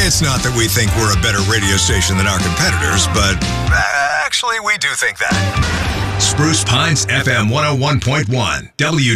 It's not that we think we're a better radio station than our competitors, but actually we do think that. Spruce Pines FM 101.1 W